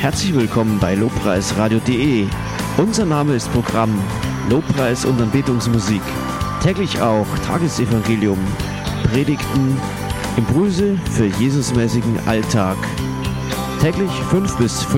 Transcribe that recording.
Herzlich willkommen bei lobpreisradio.de. Unser Name ist Programm Lobpreis und Anbetungsmusik. Täglich auch Tagesevangelium, Predigten, Impulse für Jesusmäßigen Alltag. Täglich 5 bis